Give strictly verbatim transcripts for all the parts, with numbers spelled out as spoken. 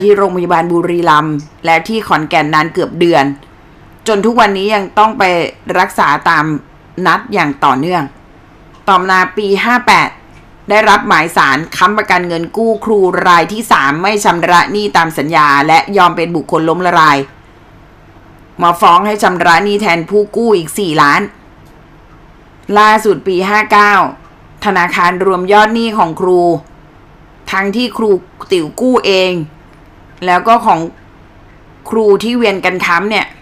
ที่โรงพยาบาลบุรีรัมย์และที่ขอนแก่นนานเกือบเดือนจนทุกวันนี้ยังต้องไปรักษาตามนัดอย่างต่อเนื่องต่อมาปีห้าแปดได้รับหมายศาลค้ำประกันเงินกู้ครูรายที่สามไม่ชำระหนี้ตามสัญญาและยอมเป็นบุคคลล้มละลายมาฟ้องให้ชำระหนี้แทนผู้กู้อีกสี่ล้านล่าสุดปีห้าเก้าธนาคารรวมยอดหนี้ของครูทั้งที่ครูติ๋วกู้เองแล้วก็ของครูที่เวียนกันค้ำเนี่ย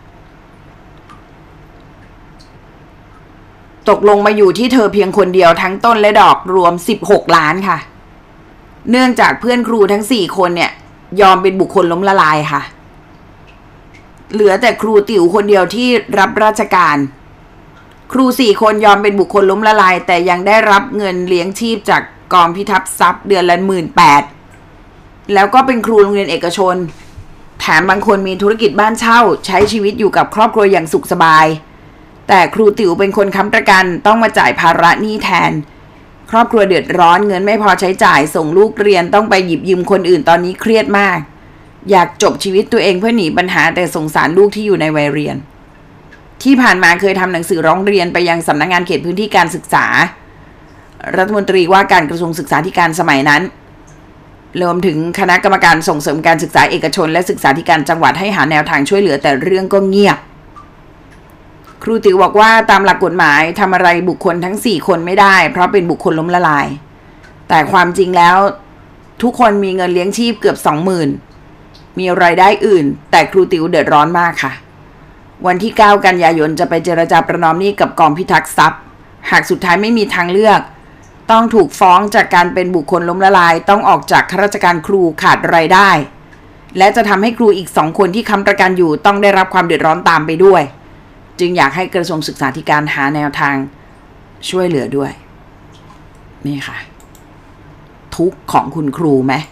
ตกลงมาอยู่ที่เธอเพียงคนเดียวทั้งต้นและดอกรวมสิบหกล้านค่ะเนื่องจากเพื่อนครูทั้งสี่คนเนี่ยยอมเป็นบุคคลล้มละลายค่ะเหลือแต่ครูติ๋วคนเดียวที่รับราชการครูสี่คนยอมเป็นบุคคลล้มละลายแต่ยังได้รับเงินเลี้ยงชีพจากกองพิทักษ์ทรัพย์เดือนละหมื่นแปดแล้วก็เป็นครูโรงเรียนเอกชนแถมบางคนมีธุรกิจบ้านเช่าใช้ชีวิตอยู่กับครอบครัวอย่างสุขสบายแต่ครูติ๋วเป็นคนค้ำประกันต้องมาจ่ายภาระหนี้แทนครอบครัวเดือดร้อนเงินไม่พอใช้จ่ายส่งลูกเรียนต้องไปหยิบยืมคนอื่นตอนนี้เครียดมากอยากจบชีวิตตัวเองเพื่อหนีปัญหาแต่สงสารลูกที่อยู่ในวัยเรียนที่ผ่านมาเคยทำหนังสือร้องเรียนไปยังสำนักงานเขตพื้นที่การศึกษารัฐมนตรีว่าการกระทรวงศึกษาธิการสมัยนั้นรวมถึงคณะกรรมการส่งเสริมการศึกษาเอกชนและศึกษาธิการจังหวัดให้หาแนวทางช่วยเหลือแต่เรื่องก็เงียบครูติ๋วบอกว่าตามหลักกฎหมายทำอะไรบุคคลทั้งสี่คนไม่ได้เพราะเป็นบุคคลล้มละลายแต่ความจริงแล้วทุกคนมีเงินเลี้ยงชีพเกือบ สองหมื่น มีรายได้อื่นแต่ครูติ๋วเดือดร้อนมากค่ะวันที่เก้ากันยายนจะไปเจรจาประนอมหนี้กับกองพิทักษ์ทรัพย์หากสุดท้ายไม่มีทางเลือกต้องถูกฟ้องจากการเป็นบุคคลล้มละลายต้องออกจากข้าราชการครูขาดรายได้และจะทำให้ครูอีกสองคนที่ค้ำประกันอยู่ต้องได้รับความเดือดร้อนตามไปด้วยจึงอยากให้กระทรวงศึกษาธิการหาแนวทางช่วยเหลือด้วยนี่ค่ะทุกข์ของคุณครูไหม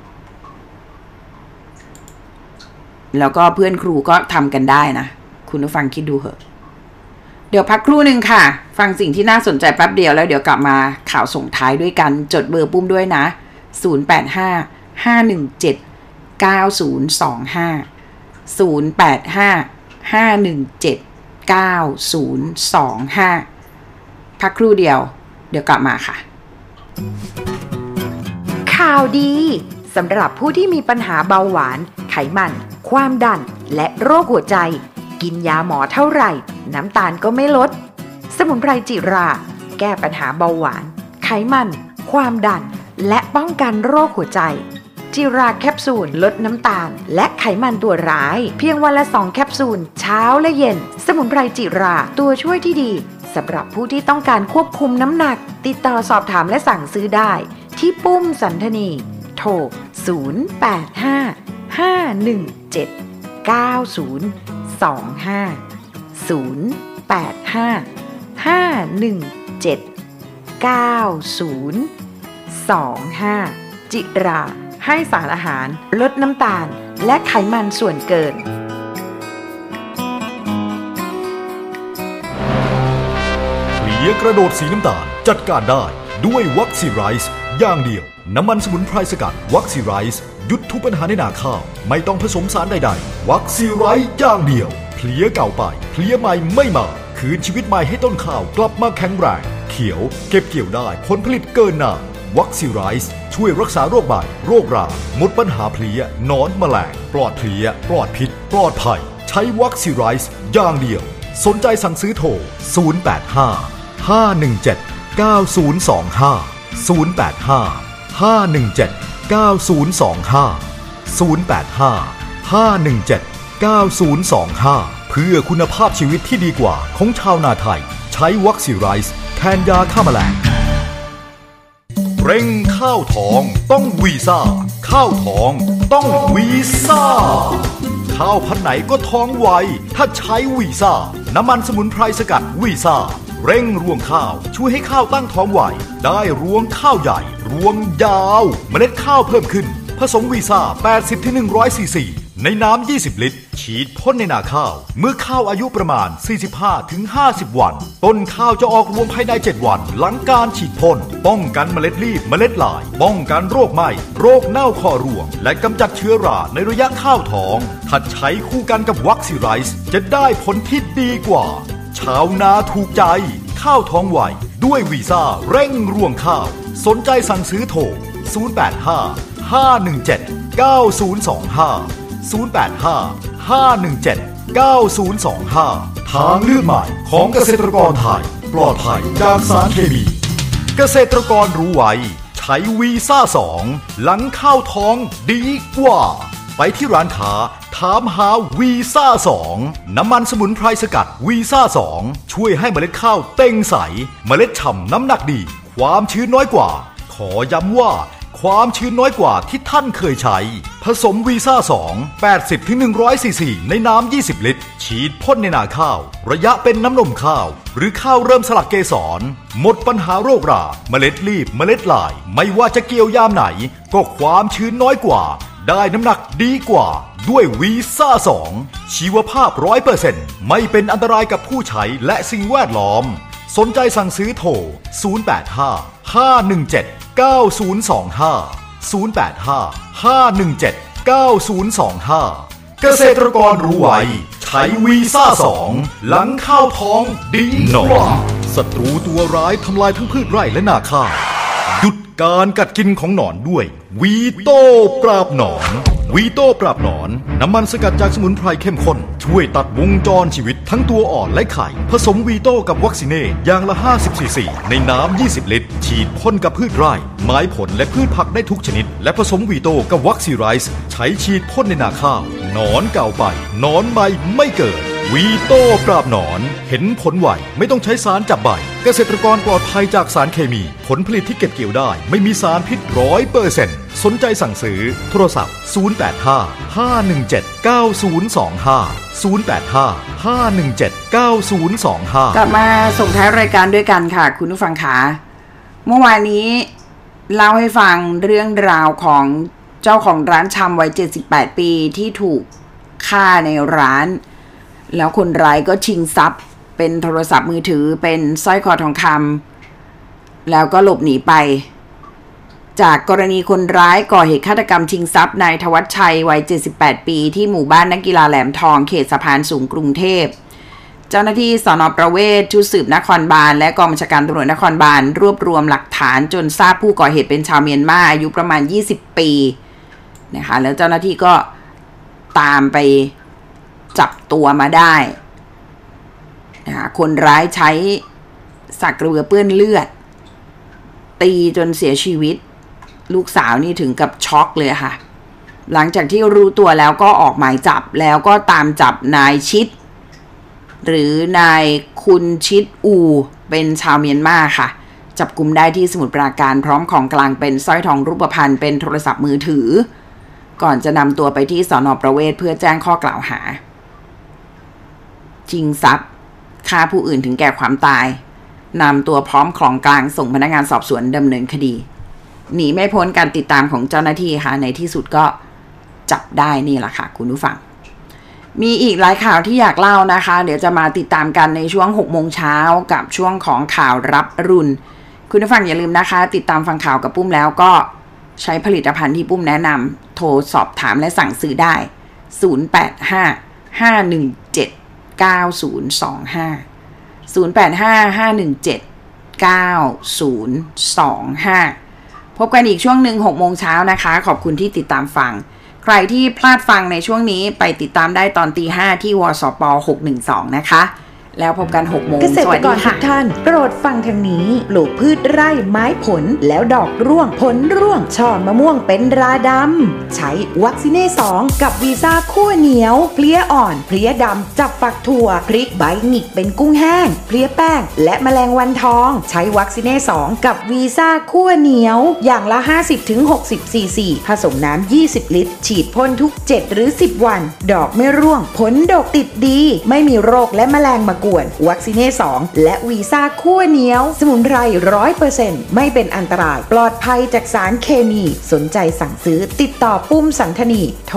แล้วก็เพื่อนครูก็ทำกันได้นะคุณผู้ฟังคิดดูเหอะเดี๋ยวพักครู่หนึ่งค่ะฟังสิ่งที่น่าสนใจแป๊บเดียวแล้วเดี๋ยวกลับมาข่าวส่งท้ายด้วยกันจดเบอร์ปุ้มด้วยนะศูนย์ แปด ห้า ห้า หนึ่ง เจ็ด เก้า ศูนย์ สอง ห้า ศูนย์ แปด ห้า ห้า หนึ่ง เจ็ด เก้า ศูนย์ สอง ห้าพักครู่เดียวเดี๋ยวกลับมาค่ะข่าวดีสำหรับผู้ที่มีปัญหาเบาหวานไขมันความดันและโรคหัวใจกินยาหมอเท่าไหร่น้ำตาลก็ไม่ลดสมุนไพรจิราแก้ปัญหาเบาหวานไขมันความดันและป้องกันโรคหัวใจจิราแคปซูลลดน้ำตาลและไขมันตัวร้ายเพียงวันละสองแคปซูลเช้าและเย็นสมุนไพรจิราตัวช่วยที่ดีสำหรับผู้ที่ต้องการควบคุมน้ำหนักติดต่อสอบถามและสั่งซื้อได้ที่ปุ้มสันธนีโทรศูนย์ แปด ห้า ห้า หนึ่ง เจ็ด เก้า ศูนย์ สอง ห้า ศูนย์ แปด ห้า ห้า หนึ่ง เจ็ด เก้า ศูนย์ สอง ห้าจิราให้สารอาหารลดน้ำตาลและไขมันส่วนเกินเพลียกระโดดสีน้ำตาลจัดการได้ด้วยวัคซีไรส์อย่างเดียวน้ำมันสมุนไพรสกัดวัคซีไรส์หยุดทุกปัญหาในนาข้าวไม่ต้องผสมสารใดๆวัคซีไรส์อย่างเดียวเพลียเก่าไปเพลียใหม่ไม่มาคืนชีวิตใหม่ให้ต้นข้าวกลับมาแข็งแรงเขียวเก็บเกี่ยวได้ผลผลิตเกินนานวัคซีไรส์ช่วยรักษาโรคใบโรคราหมดปัญหาเพลียหนอนแมลงปลอดเพลียปลอดพิษปลอดภัยใช้วัคซีไรส์อย่างเดียวสนใจสั่งซื้อโทรศูนย์ แปด ห้า ห้า หนึ่ง เจ็ด เก้า ศูนย์ สอง ห้า ศูนย์ แปด ห้า ห้า หนึ่ง เจ็ด เก้า ศูนย์ สอง ห้า ศูนย์ แปด ห้า ห้า หนึ่ง เจ็ด เก้า ศูนย์ สอง ห้าเพื่อคุณภาพชีวิตที่ดีกว่าของชาวนาไทยใช้วัคซีไรส์แทนยาฆ่าแมลงเร่งข้าวทองต้องวีซ่าข้าวทองต้องวีซ่าข้าวพันไหนก็ท้องไวถ้าใช้วีซ่าน้ำมันสมุนไพรสกัดวีซ่าเร่งรวงข้าวช่วยให้ข้าวตั้งท้องไวได้รวงข้าวใหญ่รวงยาวเมล็ดข้าวเพิ่มขึ้นผสมวีซ่า แปดสิบถึงหนึ่งร้อย ซีซีในน้ำยี่สิบลิตรฉีดพ่นในนาข้าวเมื่อข้าวอายุประมาณ สี่สิบห้าถึงห้าสิบ วันต้นข้าวจะออกรวงภายในเจ็ดวันหลังการฉีดพ่นป้องกันเมล็ดรีบเมล็ดลายป้องกันโรคไหม้โรคเน่าคอรวงและกำจัดเชื้อราในระยะข้าวท้องถ้าใช้คู่กันกับวัคซีไรส์จะได้ผลที่ดีกว่าชาวนาถูกใจข้าวท้องไวด้วยวีซ่าเร่งรวงข้าวสนใจสั่งซื้อโทรศูนย์ แปด ห้า ห้า หนึ่ง เจ็ด เก้า ศูนย์ สอง ห้า ศูนย์ แปด ห้า ห้า หนึ่ง เจ็ด เก้า ศูนย์ สอง ห้า ทางเลือกใหม่ของเกษตรกรไทยปลอดภัยจากสารเคมีเกษตรกรรู้ไว้ใช้วีซ่าสองหลังข้าวท้องดีกว่าไปที่ร้านค้าถามหาวีซ่าสองน้ำมันสมุนไพรสกัดวีซ่าสองช่วยให้เมล็ดข้าวเต่งใสเมล็ดฉ่ำน้ำหนักดีความชื้นน้อยกว่าขอย้ำว่าความชื้นน้อยกว่าที่ท่านเคยใช้ผสมวีซ่าสอง แปดสิบถึงหนึ่งร้อยซีซีในน้ำยี่สิบลิตรฉีดพ่นในนาข้าวระยะเป็นน้ำนมข้าวหรือข้าวเริ่มสลักเกสรหมดปัญหาโรคราเมล็ดรีบเมล็ดลายไม่ว่าจะเกี่ยวยามไหนก็ความชื้นน้อยกว่าได้น้ำหนักดีกว่าด้วยวีซ่าสองชีวภาพ ร้อยเปอร์เซ็นต์ ไม่เป็นอันตรายกับผู้ใช้และสิ่งแวดล้อมสนใจสั่งซื้อโทรศูนย์ แปด ห้า ห้า หนึ่ง เจ็ด เก้า ศูนย์ สอง ห้า ศูนย์ แปด ห้า ห้า หนึ่ง เจ็ด เก้า ศูนย์ สอง ห้าเกษตรกรรู้ไว้ใช้วีซ่าสองหลังข้าวท้องดีกว่าศัตรูตัวร้ายทำลายทั้งพืชไร่และนาข้าวหยุดการกัดกินของหนอนด้วยวีโต้ปราบหนอนวีโต้ปราบหนอนน้ำมันสกัดจากสมุนไพรเข้มข้นช่วยตัดวงจรชีวิตทั้งตัวอ่อนและไข่ผสมวีโต้กับวัคซีเน่อย่างละห้าสิบซีซีในน้ำยี่สิบลิตรฉีดพ่นกับพืชไร่ไม้ผลและพืชผักได้ทุกชนิดและผสมวีโต้กับวัคซีไรส์ใช้ฉีดพ่นในนาข้าวหนอนเก่าไปหนอนใหม่ไม่เกิดวีโต้ปราบหนอนเห็นผลไวไม่ต้องใช้สารจับใบเกษตรกรปลอดภัยจากสารเคมีผลผลิตที่เก็บเกี่ยวได้ไม่มีสารพิษ ร้อยเปอร์เซ็นต์ สนใจสั่งซื้อโทรศัพท์ศูนย์ แปด ห้า ห้า หนึ่ง เจ็ด เก้า ศูนย์ สอง ห้า ศูนย์ แปด ห้า ห้า หนึ่ง เจ็ด เก้า ศูนย์ สอง ห้ากลับมาส่งท้ายรายการด้วยกันค่ะคุณผู้ฟังขาเมื่อวานนี้เล่าให้ฟังเรื่องราวของเจ้าของร้านชำวัยเจ็ดสิบแปดปีที่ถูกฆ่าในร้านแล้วคนร้ายก็ชิงทรัพย์เป็นโทรศัพท์มือถือเป็นสร้อยคอทองคำแล้วก็หลบหนีไปจากกรณีคนร้ายก่อเหตุฆาตกรรมชิงทรัพย์นายธวัชชัยวัยเจ็ดสิบแปดปีที่หมู่บ้านนักกีฬาแหลมทองเขตสะพานสูงกรุงเทพเจ้าหน้าที่สน.ประเวศชุดสืบนครบาลและกองบัญชาการตำรวจนครบาลรวบรวมหลักฐานจนทราบผู้ก่อเหตุเป็นชาวเมียนมาอายุประมาณยี่สิบปีนะคะแล้วเจ้าหน้าที่ก็ตามไปจับตัวมาได้นะคะคนร้ายใช้สักกระเบือเปื้อนเลือดตีจนเสียชีวิตลูกสาวนี่ถึงกับช็อกเลยค่ะหลังจากที่รู้ตัวแล้วก็ออกหมายจับแล้วก็ตามจับนายชิดหรือนายคุณชิดอูเป็นชาวเมียนมาค่ะจับกุมได้ที่สมุทรปราการพร้อมของกลางเป็นสร้อยทองรูปพรรณเป็นโทรศัพท์มือถือก่อนจะนำตัวไปที่สน.ประเวศเพื่อแจ้งข้อกล่าวหาชิงทรัพย์ฆ่าผู้อื่นถึงแก่ความตายนำตัวพร้อมของกลางส่งพนักงานสอบสวนดำเนินคดีหนีไม่พ้นการติดตามของเจ้าหน้าที่ค่ะในที่สุดก็จับได้นี่แหละค่ะคุณผู้ฟังมีอีกหลายข่าวที่อยากเล่านะคะเดี๋ยวจะมาติดตามกันในช่วงหกโมงเช้ากับช่วงของข่าวรับรุ่นคุณผู้ฟังอย่าลืมนะคะติดตามฟังข่าวกับปุ้มแล้วก็ใช้ผลิตภัณฑ์ที่ปุ้มแนะนำโทรสอบถามและสั่งซื้อได้ศูนย์ แปด ห้า ห้า หนึ่ง เจ็ด เก้า ศูนย์ สอง ห้า ศูนย์ แปด ห้า ห้า หนึ่ง เจ็ด เก้า ศูนย์ สอง ห้าพบกันอีกช่วงหนึ่งหกโมงเช้านะคะขอบคุณที่ติดตามฟังใครที่พลาดฟังในช่วงนี้ไปติดตามได้ตอนตีห้าที่วสปหกหนึ่งสองนะคะแล้วพบกันหกโมงเกษตรกรทุกท่านโปรดฟังทางนี้ปลูกพืชไร่ไม้ผลแล้วดอกร่วงผลร่วงช่อมะม่วงเป็นราดำใช้วัคซีเน่สองกับวีซ่าคั่วเหนียวเพลี้ยอ่อนเพลี้ยดำจับฝักถั่วพริกใบหงิกเป็นกุ้งแห้งเพลี้ยแป้งและแมลงวันทองใช้วัคซีเน่สองกับวีซ่าคั่วเหนียวอย่างละ ห้าสิบถึงหกสิบซีซีผสมน้ำยี่สิบลิตรฉีดพ่นทุกเจ็ดหรือสิบวันดอกไม่ร่วงผลดกติดดีไม่มีโรคและแมลงมากวนวัคซีเน่สองและวีซ่าคั่วเหนียวสมุนไพร ร้อยเปอร์เซ็นต์ ไม่เป็นอันตรายปลอดภัยจากสารเคมีสนใจสั่งซื้อติดต่อปุ้มสันธนีโทร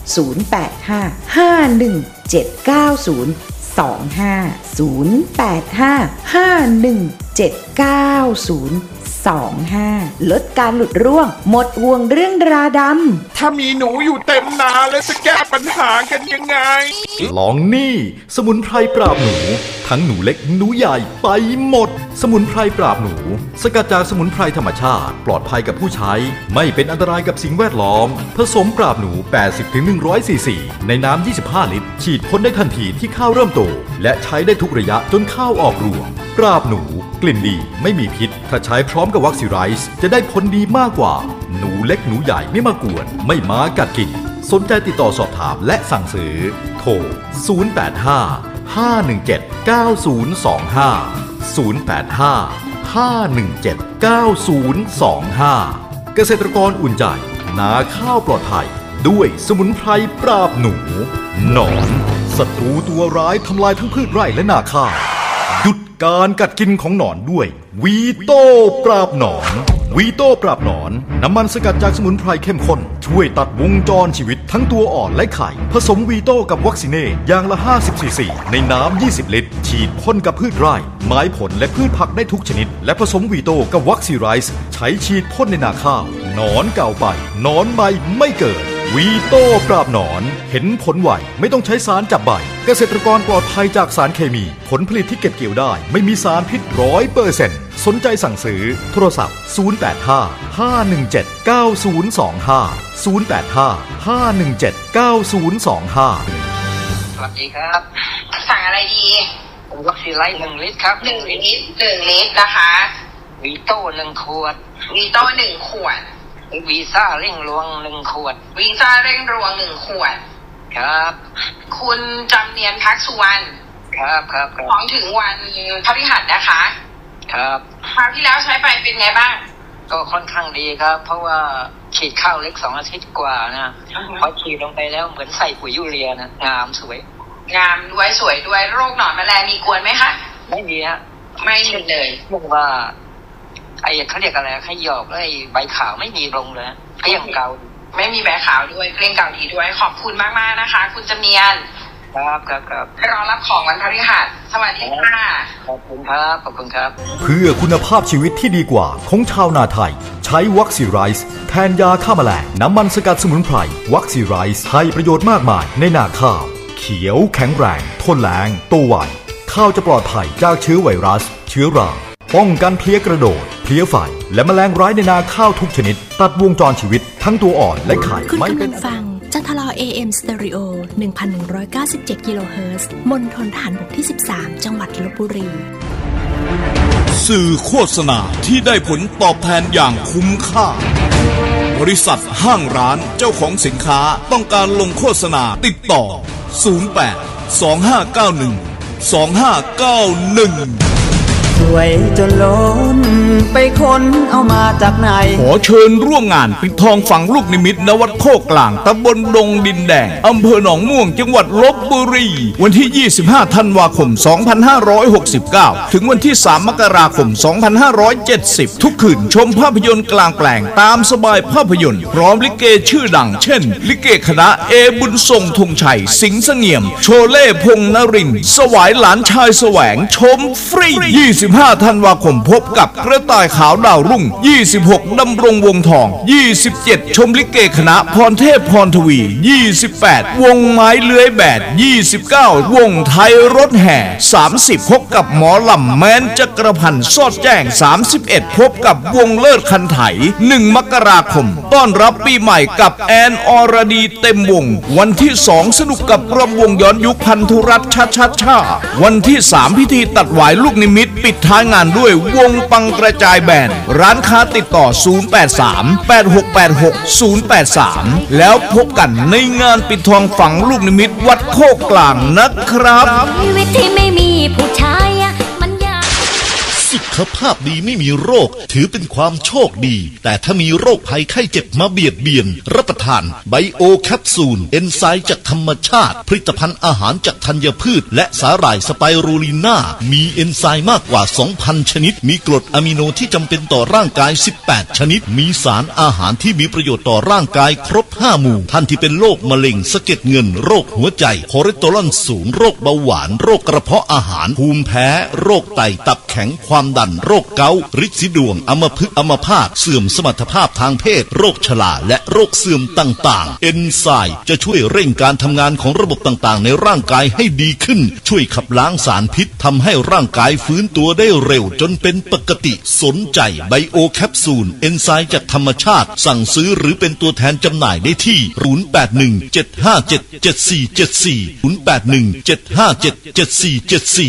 ศูนย์ แปด ห้า ห้า หนึ่ง เจ็ด เก้า ศูนย์ สอง ห้า ศูนย์ แปด ห้า ห้า หนึ่ง เจ็ด เก้า ศูนย์ สอง ห้าลดการหลุดร่วงหมดห่วงเรื่องราดำถ้ามีหนูอยู่เต็มนาแล้วจะแก้ปัญหากันยังไงลองนี่สมุนไพรปราบหนูทั้งหนูเล็กหนูใหญ่ไปหมดสมุนไพรปราบหนูสกัดจากสมุนไพรธรรมชาติปลอดภัยกับผู้ใช้ไม่เป็นอันตรายกับสิ่งแวดล้อมผสมปราบหนู แปดสิบถึงหนึ่งร้อย ซีซีในน้ำ ยี่สิบห้า ลิตรฉีดพ่นได้ทันทีที่ข้าวเริ่มโตและใช้ได้ทุกระยะจนข้าวออกรวงปราบหนูกลิ่นดีไม่มีพิษถ้าใช้พร้อมกับวัคซีไรส์จะได้ผลดีมากกว่าหนูเล็กหนูใหญ่ไม่มากวนไม่มากัดกินสนใจติดต่อสอบถามและสั่งซื้อโทรศูนย์ แปด ห้า ห้า หนึ่ง เจ็ด เก้า ศูนย์ สอง ห้า ศูนย์ แปด ห้า ห้า หนึ่ง เจ็ด เก้า ศูนย์ สอง ห้าเกษตรกรอุ่นใจนาข้าวปลอดภัยด้วยสมุนไพรปราบหนูหนอนศัตรูตัวร้ายทำลายทั้งพืชไร่และนาข้าวหยุดการกัดกินของหนอนด้วยวีโต้ปราบหนอนวีโต้ปราบหนอนน้ำมันสกัดจากสมุนไพรเข้มข้นช่วยตัดวงจรชีวิตทั้งตัวอ่อนและไข่ผสมวีโต้กับวัคซีเน่อย่างละห้าสิบซีซีในน้ำยี่สิบลิตรฉีดพ่นกับพืชไร่ไม้ผลและพืชผักได้ทุกชนิดและผสมวีโต้กับวัคซีไรส์ใช้ฉีดพ่นในนาข้าวหนอนเก่าไปหนอนใหม่ไม่เกิดวีโต้ปราบหนอนเห็นผลไวไม่ต้องใช้สารจับใบเกษตรกรปลอดภัยจากสารเคมีผลผลิตที่เก็บเกี่ยวได้ไม่มีสารพิษร้อยเปอร์เซ็นต์สนใจสั่งซื้อโทรศัพท์ศูนย์ แปด ห้า ห้า หนึ่ง เจ็ด เก้า ศูนย์ สอง ห้า ศูนย์ แปด ห้า ห้า หนึ่ง เจ็ด เก้า ศูนย์ สอง ห้าสวัสดีครับสั่งอะไรดีวัคซีนไลท์หนึ่งลิตรครับหนึ่งลิตรหนึ่งลิตรนะคะวีโต้หนึ่งขวดวีโต้หนึ่งขวดวีซ่าเร่งรวงหนึ่งขวดวีซ่าเร่งรวงหนึ่งขวดครับคุณจำเนียนพักสุวรรณครับครับของถึงวันพฤหัสนะคะครับคราวที่แล้วใช้ไปเป็นไงบ้างก็ค่อนข้างดีครับเพราะว่าฉีดข้าวเล็กสองอาทิตย์กว่านะพอฉีดลงไปแล้วเหมือนใส่ปุ๋ยยูเรียนะงามสวยงามด้วยสวยด้วยโรคหนอนแมลงมีกวนไหมคะไม่มีฮะไม่มีเลยเพราะว่าไอ้เขาเรียกอะไรขยอกไอ้ใบขาวไม่มีลงเลยก็ยังเก่าไม่มีใบขาวด้วยเกลี้ยงเก่าดีด้วยขอบคุณมากๆนะคะคุณจำเนียนครับครับครับรอรับของวันพฤหัสสวัสดีค่ะขอบคุณครับขอบคุณครับเพื่อคุณภาพชีวิตที่ดีกว่าของชาวนาไทยใช้วัคซีไรส์แทนยาฆ่าแมลงน้ำมันสกัดสมุนไพรวัคซีไรส์ให้ประโยชน์มากมายในนาข้าวเขียวแข็งแรงทนแล้งโตไวข้าวจะปลอดภัยจากเชื้อไวรัสเชื้อราป้องกันเพลี้ยกระโดดเพลี้ยไฟและแมลงร้ายในนาข้าวทุกชนิดตัดวงจรชีวิตทั้งตัวอ่อนและไข่คุณกำลังฟังจันทรา เอ เอ็ม Stereo หนึ่งพันหนึ่งร้อยเก้าสิบเจ็ด กิโลเฮิรตซ์มณฑลทหารบกที่สิบสามจังหวัดลพบุรีสื่อโฆษณาที่ได้ผลตอบแทนอย่างคุ้มค่าบริษัทห้างร้านเจ้าของสินค้าต้องการลงโฆษณาติดต่อศูนย์ แปด สอง ห้า เก้า หนึ่ง สอง ห้า เก้า หนึ่งสวยจนล้นไปค้นเอามาจากไหนขอเชิญร่วมงานปิดทองฝังลูกนิมิตณวัดโคกกลางตำบลดงดินแดงอำเภอหนองม่วงจังหวัดลพบุรีวันที่ยี่สิบห้าธันวาคมสองพันห้าร้อยหกสิบเก้าถึงวันที่สามมกราคมสองพันห้าร้อยเจ็ดสิบทุกคืนชมภาพยนตร์กลางแปลงตามสบายภาพยนตร์พร้อมลิเกชื่อดังเช่นลิเกคณะเอบุญทรงธงชัยสิงห์เสงี่ยมโชเล่พงษ์นรินทร์สวายหลานชายแสวงชมฟรียี่สิบห้าธันวาคมพบกับกระต่ายขาวดาวรุ่งยี่สิบหกดำรงวงทองยี่สิบเจ็ดชมลิเกคณะพรเทพพรทวียี่สิบแปดวงไม้เลื้อยแบดยี่สิบเก้าวงไทยรถแห่สามสิบพบกับหมอลำแม้นจักรพันธ์สอดแจ้งสามสิบเอ็ดพบกับวงเลิศคันไถหนึ่งมกราคมต้อนรับปีใหม่กับแอนอรดีเต็มวงวันที่สองสนุกกับรำวงย้อนยุคพันธุรัตน์ชัดชัดชาวันที่สามพิธีตัดหวายลูกนิมิตปิดท้ายงานด้วยวงปังกระจายแบนด์ร้านค้าติดต่อศูนย์ แปด สาม แปด หก แปด หก ศูนย์ แปด สามแล้วพบกันในงานปิดทองฝังลูกนิมิตวัดโคกกลางนะครับชีวิตที่ไม่มีผู้ชายมันยากสสุขภาพดีไม่มีโรคถือเป็นความโชคดีแต่ถ้ามีโรคภัยไข้เจ็บมาเบียดเบียนรับประทานไบโอแคปซูลเอนไซม์จากธรรมชาติผลิตภัณฑ์อาหารจากธัญพืชและสาหร่ายสไปรูลิน่ามีเอนไซม์มากกว่า สองพัน ชนิดมีกรดอะมิโนที่จำเป็นต่อร่างกายสิบแปดชนิดมีสารอาหารที่มีประโยชน์ต่อร่างกายครบห้าหมู่ท่านที่เป็นโรคมะเร็งสะเก็ดเงินโรคหัวใจคอเลสเตอรอลสูงโรคเบาหวานโรคกระเพาะอาหารภูมิแพ้โรคไตตับแข็งความดันโรคเกาต์ฤทธิ์สีดวงอัมพฤกษ์อัมพาตเสื่อมสมรรถภาพทางเพศโรคชราและโรคเสื่อมต่างๆเอนไซม์จะช่วยเร่งการทำงานของระบบต่างๆในร่างกายให้ดีขึ้นช่วยขับล้างสารพิษทำให้ร่างกายฟื้นตัวได้เร็วจนเป็นปกติสนใจไบโอแคปซูลเอนไซม์จากธรรมชาติสั่งซื้อหรือเป็นตัวแทนจำหน่ายได้ที่ศูนย์ แปด หนึ่ง เจ็ด ห้า เจ็ด เจ็ด สี่ เจ็ด สี่ ศูนย์ แปด หนึ่ง เจ็ด ห้า เจ็ด เจ็ด สี่ เจ็ด สี่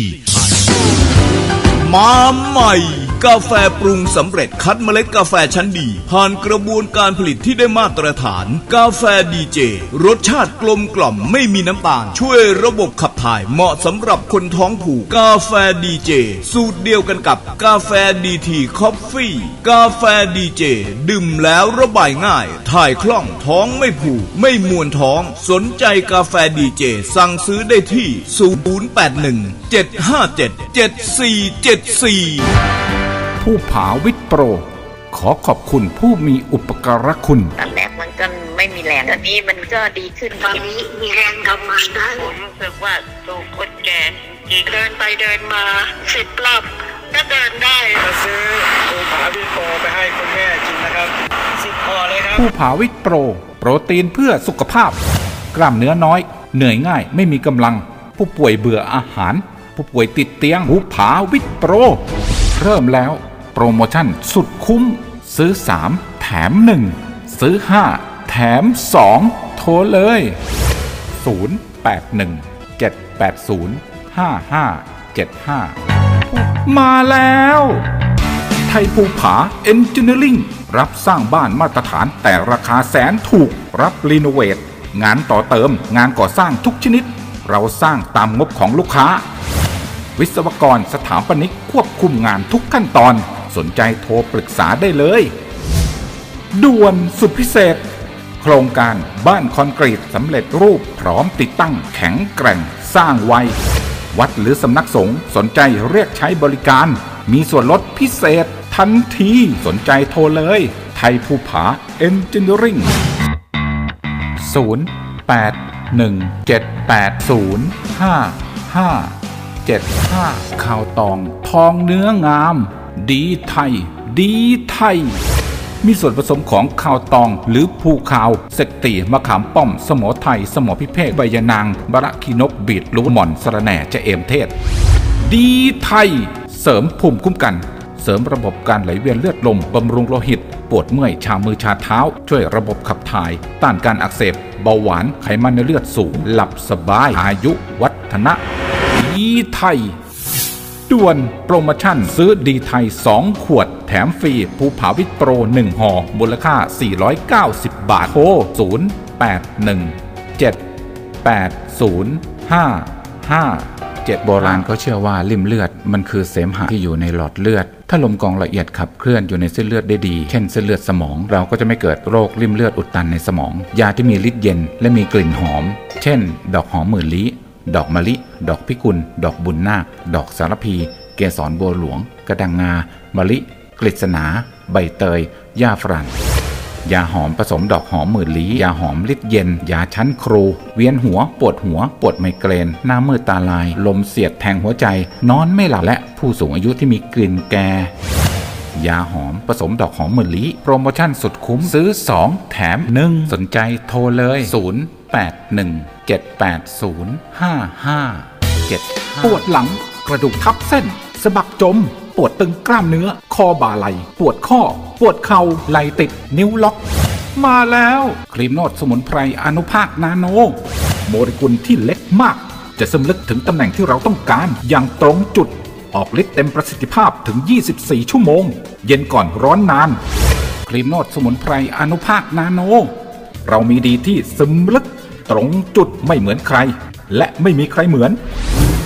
มาใหม่กาแฟปรุงสำเร็จคัดเมล็ดกาแฟชั้นดีผ่านกระบวนการผลิตที่ได้มาตรฐานกาแฟดีเจรสชาติกลมกล่อมไม่มีน้ำตาลช่วยระบบขับถ่ายเหมาะสำหรับคนท้องผูกกาแฟดีเจสูตรเดียวกันกับกาแฟดีทีคอฟฟี่กาแฟดีเจดื่มแล้วระบายง่ายถ่ายคล่องท้องไม่ผูกไม่มวนท้องสนใจกาแฟดีเจสั่งซื้อได้ที่ศูนย์ แปด หนึ่ง เจ็ด ห้า เจ็ด เจ็ด สี่ เจ็ด สี่ผู้ผาวิทย์โปรขอขอบคุณผู้มีอุปการะคุณตอนแรกมันก็ไม่มีแรงตอนนี้มันก็ดีขึ้นตอนนี้มีแรงทำงานได้ผมรู้สึกว่าตัวคนแก่อีกเดินไปเดินมาสิบรอบก็เดินได้มาซื้อผู้ผาวิทย์โปรไปให้คุณแม่กินนะครับสิบพอเลยครับผู้ผาวิทย์โปรโปรตีนเพื่อสุขภาพกล้ามเนื้อน้อยเหนื่อยง่ายไม่มีกำลังผู้ป่วยเบื่ออาหารผู้ป่วยติดเตียงผู้ผาวิทย์โปรเริ่มแล้วโปรโมชั่นสุดคุ้มซื้อสามแถมหนึ่งซื้อห้าแถมสองโทรเลยศูนย์ แปด หนึ่ง เจ็ด แปด ศูนย์ ห้า ห้า เจ็ด ห้ามาแล้วไทยภูผาเอนจิเนียริ่งรับสร้างบ้านมาตรฐานแต่ราคาแสนถูกรับรีโนเวทงานต่อเติมงานก่อสร้างทุกชนิดเราสร้างตามงบของลูกค้าวิศวกรสถาปนิกควบคุมงานทุกขั้นตอนสนใจโทรปรึกษาได้เลยด่วนสุดพิเศษโครงการบ้านคอนกรีตสำเร็จรูปพร้อมติดตั้งแข็งแกร่งสร้างไววัดหรือสำนักสงฆ์สนใจเรียกใช้บริการมีส่วนลดพิเศษทันทีสนใจโทรเลยไทยภูผาเอนจิเนียริ่งศูนย์ แปด หนึ่ง เจ็ด แปด ศูนย์ ห้า ห้า เจ็ด ห้าข้าวตองทองเนื้องามดีไทยดีไทยมีส่วนผสมของข้าวตองหรือภูขาวเสกตีมะขามป้อมสมอไทยสมอพิเภกใบยะนางบะระขีนกบีดลูกหม่อนสะระแหน่จะเอมเทศดีไทยเสริมภูมิคุ้มกันเสริมระบบการไหลเวียนเลือดลมบำรุงโลหิตปวดเมื่อยชามือชาเท้าช่วยระบบขับถ่ายต้านการอักเสบเบาหวานไขมันในเลือดสูงหลับสบายอายุวัฒนะดีไทยด่วนโปรโมชั่นซื้อดีไทยสองขวดแถมฟรีภูผาวิทย์โปรหนึ่งห่อมูลค่าสี่ร้อยเก้าสิบบาทโทรศูนย์ แปด หนึ่ง เจ็ด แปด ศูนย์ ห้า ห้า เจ็ดโบราณเขาเชื่อว่าลิ่มเลือดมันคือเสมหะที่อยู่ในหลอดเลือดถ้าลมกรองละเอียดขับเคลื่อนอยู่ในเส้นเลือดได้ดีเช่นเส้นเลือดสมองเราก็จะไม่เกิดโรคลิ่มเลือดอุดตันในสมองยาที่มีฤทธิ์เย็นและมีกลิ่นหอมเช่นดอกหอมหมื่นลี้ดอกมะลิดอกพิกุลดอกบุญนาคดอกสารพีเกสรบัวหลวงกระดังงามะลิกฤษณาใบเตยหญ้าฝรั่งยาหอมผสมดอกหอมหมื่นลี้ยาหอมฤทธิ์เย็นยาชั้นครูเวียนหัวปวดหัวปวดไมเกรนหน้ามืดตาลายลมเสียดแทงหัวใจนอนไม่หลับและผู้สูงอายุที่มีกลิ่นแก่ยาหอมผสมดอกหอมหมื่นลี้โปรโมชั่นสุดคุ้มซื้อสองแถมหนึ่งสนใจโทรเลยศูนย์ แปด หนึ่ง เจ็ด แปด ศูนย์ ห้า ห้า เจ็ด ห้าปวดหลังกระดูกทับเส้นสะบักจมปวดตึงกล้ามเนื้อคอบ่าไหล่ปวดข้อปวดเข่าไหล่ติดนิ้วล็อกมาแล้วครีมนวดสมุนไพรอนุภาคนาโนโมเลกุลที่เล็กมากจะซึมลึกถึงตำแหน่งที่เราต้องการอย่างตรงจุดออกฤทธิ์เต็มประสิทธิภาพถึงยี่สิบสี่ชั่วโมงเย็นก่อนร้อนนานครีมนวดสมุนไพรอนุภาคนาโนเรามีดีที่ซึมลึกตรงจุดไม่เหมือนใครและไม่มีใครเหมือน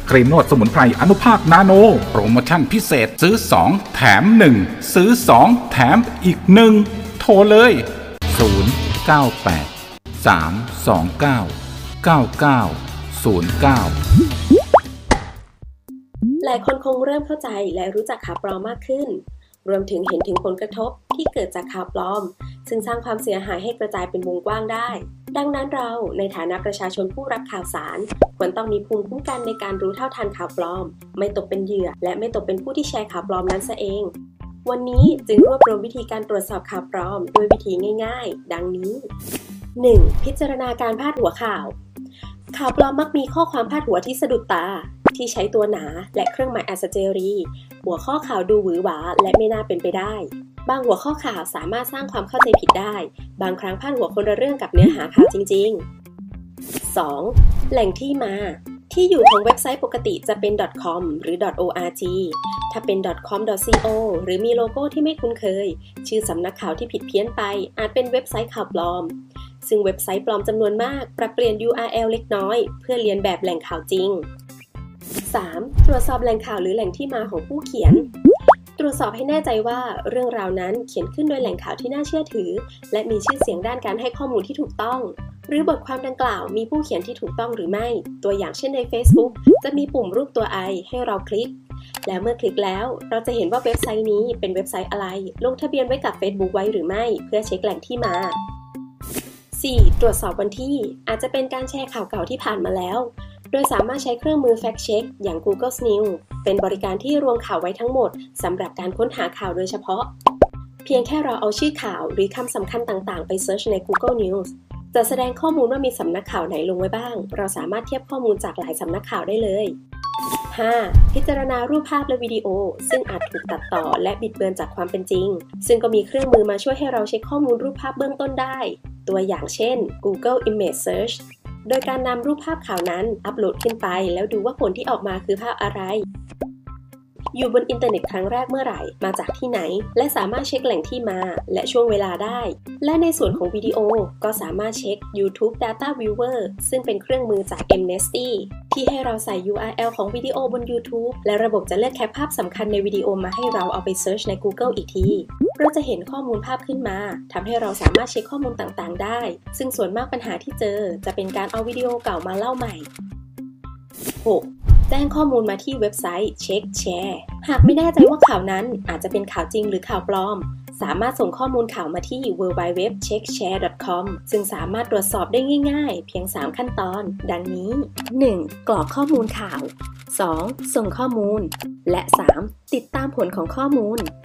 ครีมนวดสมุนไพรอนุภาคนาโนโปรโมชั่นพิเศษซื้อสองแถมหนึ่งซื้อสองแถมอีกหนึ่งโทรเลยศูนย์ เก้า แปด สาม สอง เก้า เก้า เก้า ศูนย์ เก้าหลายคนคงเริ่มเข้าใจและรู้จักข่าวปลอมมากขึ้นรวมถึงเห็นถึงผลกระทบที่เกิดจากข่าวปลอมซึ่งสร้างความเสียหายให้กระจายเป็นวงกว้างได้ดังนั้นเราในฐานะประชาชนผู้รับข่าวสารควรต้องมีภูมิคุ้มกันในการรู้เท่าทันข่าวปลอมไม่ตกเป็นเหยื่อและไม่ตกเป็นผู้ที่แชร์ข่าวปลอมนั้นซะเองวันนี้จึงรวบรวมวิธีการตรวจสอบข่าวปลอมด้วยวิธีง่ายๆดังนี้ หนึ่ง พิจารณาการพาดหัวข่าวข่าวปลอมมักมีข้อความพาดหัวที่สะดุดตาที่ใช้ตัวหนาและเครื่องหมายอัศเจรีหัวข้อข่าวดูหวือหวาและไม่น่าเป็นไปได้บางหัวข้อข่าวสามารถสร้างความเข้าใจผิดได้บางครั้งพาดหัวคนละเรื่องกับเนื้อหาข่าวจริงๆ สอง แหล่งที่มาที่อยู่ของเว็บไซต์ปกติจะเป็น .com หรือ .org ถ้าเป็น .com.co หรือมีโลโก้ที่ไม่คุ้นเคยชื่อสำนักข่าวที่ผิดเพี้ยนไปอาจเป็นเว็บไซต์ข่าวปลอมซึ่งเว็บไซต์ปลอมจำนวนมากปรับเปลี่ยน ยู อาร์ แอล เล็กน้อยเพื่อเลียนแบบแหล่งข่าวจริง สาม ตรวจสอบแหล่งข่าวหรือแหล่งที่มาของผู้เขียนตรวจสอบให้แน่ใจว่าเรื่องราวนั้นเขียนขึ้นโดยแหล่งข่าวที่น่าเชื่อถือและมีชื่อเสียงด้านการให้ข้อมูลที่ถูกต้องหรือบทความดังกล่าวมีผู้เขียนที่ถูกต้องหรือไม่ตัวอย่างเช่นใน Facebook จะมีปุ่มรูปตัว I ให้เราคลิกแล้วเมื่อคลิกแล้วเราจะเห็นว่าเว็บไซต์นี้เป็นเว็บไซต์อะไรลงทะเบียนไว้กับ Facebook ไว้หรือไม่เพื่อเช็คแหล่งที่มา สี่ ตรวจสอบวันที่อาจจะเป็นการแชร์ข่าวเก่าที่ผ่านมาแล้วโดยสามารถใช้เครื่องมือ Fact Check อย่าง Google News เป็นบริการที่รวมข่าวไว้ทั้งหมดสำหรับการค้นหาข่าวโดยเฉพาะเพียงแค่เราเอาชื่อข่าวหรือคำสำคัญต่างๆไปเซิร์ชใน Google News จะแสดงข้อมูลว่ามีสำนักข่าวไหนลงไว้บ้างเราสามารถเทียบข้อมูลจากหลายสำนักข่าวได้เลย ห้า พิจารณารูปภาพและวิดีโอซึ่งอาจถูกตัดต่อและบิดเบือนจากความเป็นจริงซึ่งก็มีเครื่องมือมาช่วยให้เราเช็คข้อมูลรูปภาพเบื้องต้นได้ตัวอย่างเช่น Google Image Searchโดยการนำรูปภาพข่าวนั้นอัปโหลดขึ้นไปแล้วดูว่าผลที่ออกมาคือภาพอะไรอยู่บนอินเทอร์เน็ตครั้งแรกเมื่อไหร่มาจากที่ไหนและสามารถเช็คแหล่งที่มาและช่วงเวลาได้และในส่วนของวิดีโอก็สามารถเช็ค YouTube Data Viewer ซึ่งเป็นเครื่องมือจาก Mnesty ที่ให้เราใส่ ยู อาร์ แอล ของวิดีโอบน YouTube และระบบจะเลือกแคปภาพสำคัญในวิดีโอมาให้เราเอาไปเซิร์ชใน Google อีกทีเราจะเห็นข้อมูลภาพขึ้นมาทำให้เราสามารถเช็คข้อมูลต่างๆได้ซึ่งส่วนมากปัญหาที่เจอจะเป็นการเอาวิดีโอเก่ามาเล่าใหม่ หก แจ้งข้อมูลมาที่เว็บไซต์เช็คแชร์หากไม่แน่ใจว่าข่าวนั้นอาจจะเป็นข่าวจริงหรือข่าวปลอมสามารถส่งข้อมูลข่าวมาที่ ดับเบิลยู ดับเบิลยู ดับเบิลยู ดอท เช็คแชร์ ดอท คอม ซึ่งสามารถตรวจสอบได้ง่ายๆเพียงสามขั้นตอนดังนี้ หนึ่ง กรอกข้อมูลข่าว สอง ส่งข้อมูลและ สาม ติดตามผลของข้อมูล